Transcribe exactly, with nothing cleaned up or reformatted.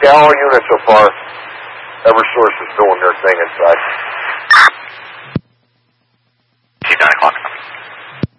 Yeah, all units so far. Eversource is doing their thing inside.